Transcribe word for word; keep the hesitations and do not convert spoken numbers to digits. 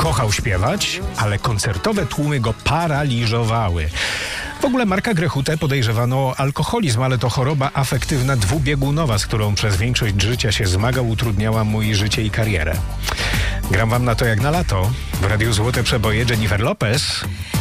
Kochał śpiewać, ale koncertowe tłumy go paraliżowały. W ogóle Marka Grechutę podejrzewano o alkoholizm, ale to choroba afektywna dwubiegunowa, z którą przez większość życia się zmagał, utrudniała mu i życie i karierę. Gram wam na to jak na lato. W Radiu Złote Przeboje Jennifer Lopez.